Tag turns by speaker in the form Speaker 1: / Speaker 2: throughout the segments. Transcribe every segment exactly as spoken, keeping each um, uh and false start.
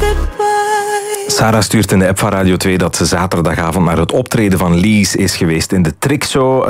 Speaker 1: Sarah stuurt in de app van Radio twee dat ze zaterdagavond naar het optreden van Lies is geweest in de Trixo,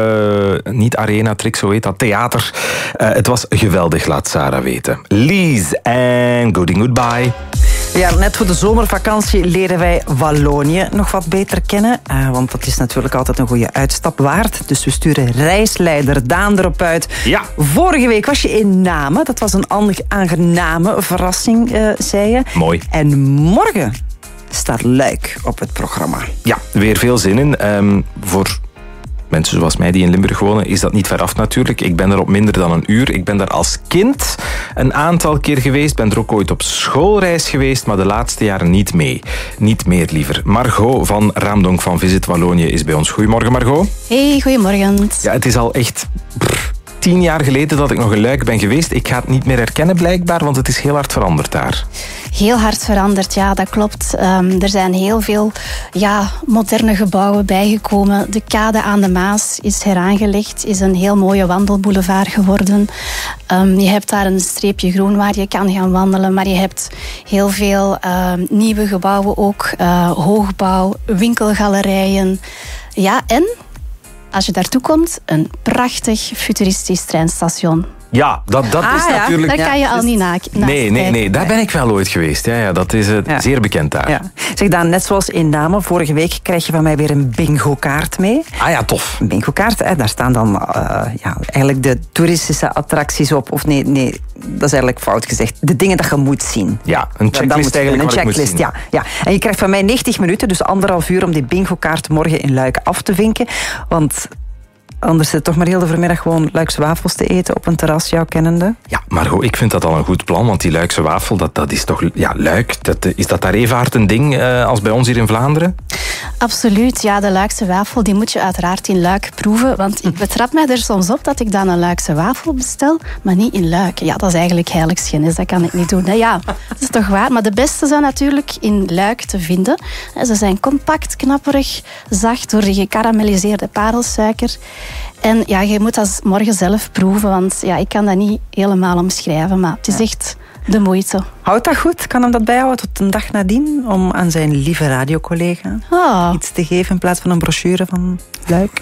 Speaker 1: uh, niet Arena, Trixo heet dat, theater. Uh, het was geweldig, laat Sarah weten. Lies en Gooding Goodbye.
Speaker 2: Ja, net voor de zomervakantie leren wij Wallonië nog wat beter kennen. Uh, want dat is natuurlijk altijd een goede uitstap waard. Dus we sturen reisleider Daan erop uit.
Speaker 1: Ja.
Speaker 2: Vorige week was je in Namen. Dat was een aangename verrassing, uh, zei je.
Speaker 1: Mooi.
Speaker 2: En morgen staat Luik op het programma.
Speaker 1: Ja, weer veel zin in. Um, voor mensen zoals mij die in Limburg wonen, is dat niet ver af natuurlijk. Ik ben er op minder dan een uur. Ik ben daar als kind een aantal keer geweest. Ben er ook ooit op schoolreis geweest, maar de laatste jaren niet mee. Niet meer liever. Margot van Raamdonk van Visit Wallonië is bij ons. Goedemorgen, Margot.
Speaker 3: Hey, goedemorgen.
Speaker 1: Ja, het is al echt brr, tien jaar geleden dat ik nog in Luik ben geweest. Ik ga het niet meer herkennen blijkbaar, want het is heel hard veranderd daar.
Speaker 3: Heel hard veranderd, ja, dat klopt. Um, er zijn heel veel ja, moderne gebouwen bijgekomen. De kade aan de Maas is heraangelegd, is een heel mooie wandelboulevard geworden. Um, je hebt daar een streepje groen waar je kan gaan wandelen, maar je hebt heel veel uh, nieuwe gebouwen ook. Uh, hoogbouw, winkelgalerijen. Ja, en als je daartoe komt, een prachtig futuristisch treinstation.
Speaker 1: Ja, dat, dat
Speaker 2: ah,
Speaker 1: is
Speaker 2: ja.
Speaker 1: natuurlijk...
Speaker 3: Daar kan je al niet na.
Speaker 1: Nee, nee, nee, daar ben ik wel ooit geweest. Ja, ja, dat is uh,
Speaker 2: ja.
Speaker 1: zeer bekend daar.
Speaker 2: Ja. Zeg Daan, net zoals in Namen, vorige week krijg je van mij weer een bingo-kaart mee.
Speaker 1: Ah ja, tof.
Speaker 2: Een bingo-kaart, hè, daar staan dan uh, ja, eigenlijk de toeristische attracties op. Of nee, nee, dat is eigenlijk fout gezegd. De dingen dat je moet zien.
Speaker 1: Ja, een checklist eigenlijk.
Speaker 2: Een checklist, ja, ja. En je krijgt van mij negentig minuten, dus anderhalf uur om die bingo-kaart morgen in Luik af te vinken. Want... anders zit toch maar heel de vanmiddag gewoon Luikse wafels te eten op een terras, jouw kennende.
Speaker 1: Ja, Margot, ik vind dat al een goed plan, want die Luikse wafel, dat, dat is toch... Ja, Luik, dat, is dat daar even hard een ding uh, als bij ons hier in Vlaanderen?
Speaker 3: Absoluut, ja, de Luikse wafel, die moet je uiteraard in Luik proeven, want ik betrap mij er soms op dat ik dan een Luikse wafel bestel, maar niet in Luik. Ja, dat is eigenlijk heiligschennis, dat kan ik niet doen. Nee, ja, dat is toch waar, maar de beste zijn natuurlijk in Luik te vinden. Ze zijn compact, knapperig, zacht door de gekarameliseerde parelsuiker. En ja, je moet dat morgen zelf proeven, want ja, ik kan dat niet helemaal omschrijven, maar het is echt de moeite.
Speaker 2: Houdt dat goed? Kan hem dat bijhouden tot een dag nadien? Om aan zijn lieve radiocollega
Speaker 3: oh.
Speaker 2: iets te geven in plaats van een brochure van Luik?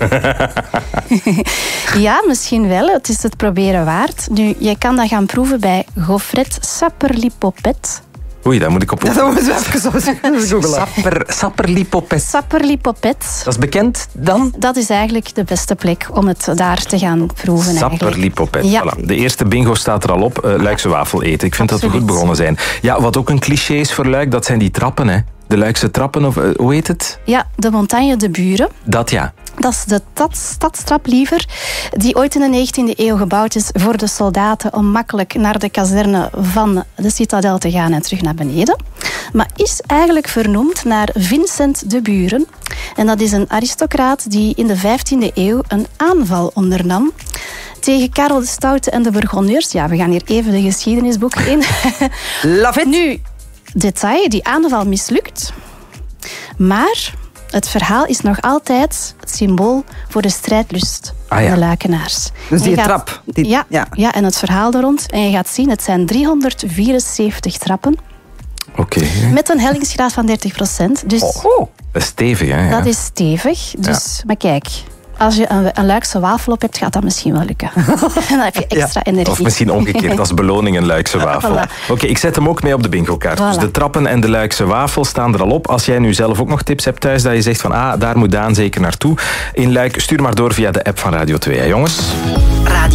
Speaker 3: Ja, misschien wel. Het is het proberen waard. Nu, je kan dat gaan proeven bij Gaufret Sapperlipopet.
Speaker 1: Oei, daar moet ik op.
Speaker 2: Ja, dat moeten we even zo googlen.
Speaker 1: Sapper, Sapperlipopet.
Speaker 3: Sapperlipopet.
Speaker 1: Dat is bekend dan?
Speaker 3: Dat is eigenlijk de beste plek om het daar te gaan proeven.
Speaker 1: Sapperlipopet.
Speaker 3: Ja.
Speaker 1: Voilà. De eerste bingo staat er al op. Uh, Luikse wafel eten. Ik vind
Speaker 3: Absoluut.
Speaker 1: dat we goed begonnen zijn. Ja, wat ook een cliché is voor Luik, dat zijn die trappen, hè. De Luikse trappen, of uh, hoe heet het?
Speaker 3: Ja, de Montagne de Buren.
Speaker 1: Dat ja.
Speaker 3: Dat is de stadstrap liever, die ooit in de negentiende eeuw gebouwd is voor de soldaten om makkelijk naar de kazerne van de citadel te gaan en terug naar beneden. Maar is eigenlijk vernoemd naar Vincent de Buren. En dat is een aristocraat die in de vijftiende eeuw een aanval ondernam tegen Karel de Stoute en de Bourgondiërs. Ja, we gaan hier even de geschiedenisboeken in.
Speaker 2: Love it.
Speaker 3: Nu, detail, die aanval mislukt. Maar het verhaal is nog altijd het symbool voor de strijdlust van
Speaker 1: ah, ja.
Speaker 3: de Luikenaars.
Speaker 2: Dus die
Speaker 3: gaat,
Speaker 2: trap. Die,
Speaker 3: ja,
Speaker 2: ja.
Speaker 3: ja, en het verhaal er rond. En je gaat zien, het zijn driehonderdvierenzeventig trappen.
Speaker 1: Oké. Okay.
Speaker 3: Met een hellingsgraad van dertig procent. Dus
Speaker 1: oh, oh. Dat is stevig, hè? Ja.
Speaker 3: Dat is stevig. Dus, ja. Maar kijk, als je een, een Luikse wafel op hebt, gaat dat misschien wel lukken. Dan heb je extra ja. energie.
Speaker 1: Of misschien omgekeerd, als beloning een Luikse wafel. Voilà. Oké, okay, ik zet hem ook mee op de bingo-kaart. Voilà. Dus de trappen en de Luikse wafel staan er al op. Als jij nu zelf ook nog tips hebt thuis, dat je zegt van, ah, daar moet Daan zeker naartoe. In Luik, stuur maar door via de app van Radio twee, hè, jongens.